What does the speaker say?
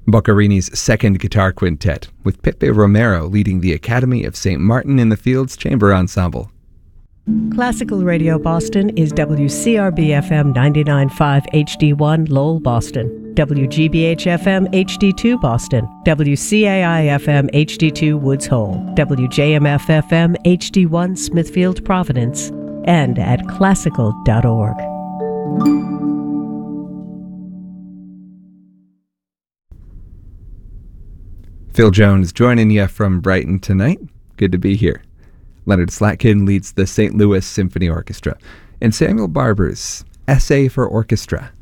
Boccarini's second guitar quintet, with Pepe Romero leading the Academy of St. Martin in the Fields Chamber Ensemble. Classical Radio Boston is WCRB-FM 99.5 HD1 Lowell, Boston, WGBH-FM HD2 Boston, WCAI-FM HD2 Woods Hole, WJMF-FM HD1 Smithfield, Providence, and at classical.org. Phil Jones joining you from Brighton tonight. Good to be here. Leonard Slatkin leads the St. Louis Symphony Orchestra, and Samuel Barber's Essay for Orchestra